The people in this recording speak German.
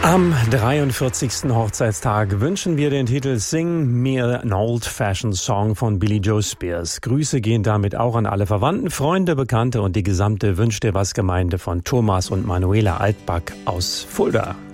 Am 43. Hochzeitstag wünschen wir den Titel Sing Me an Old-Fashioned Song von Billy Joe Spears. Grüße gehen damit auch an alle Verwandten, Freunde, Bekannte und die gesamte Wünsch dir was Gemeinde von Thomas und Manuela Altback aus Fulda.